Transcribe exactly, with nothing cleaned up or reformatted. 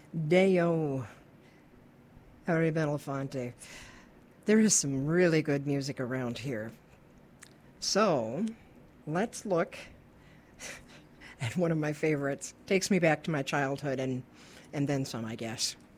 Deo, Harry Belafonte. There is some really good music around here. So, let's look at one of my favorites. Takes me back to my childhood and, and then some, I guess.